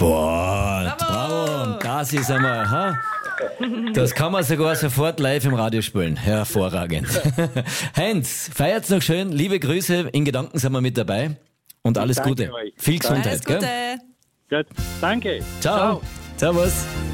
Boah, bravo. Das ist einmal, ha? Das kann man sogar sofort live im Radio spielen. Hervorragend. Heinz, feiert's noch schön. Liebe Grüße. In Gedanken sind wir mit dabei. Und alles Danke Gute. euch. Viel Gesundheit. Alles Gute. Gell? Gut, danke. Ciao. Servus.